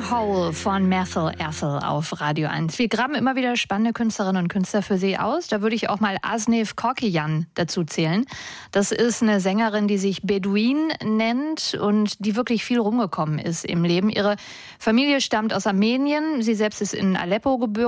Hole von Methil Ethel auf Radio 1. Wir graben immer wieder spannende Künstlerinnen und Künstler für Sie aus. Da würde ich auch mal Asnef Korkiyan dazu zählen. Das ist eine Sängerin, die sich Beduin nennt und die wirklich viel rumgekommen ist im Leben. Ihre Familie stammt aus Armenien. Sie selbst ist in Aleppo geboren.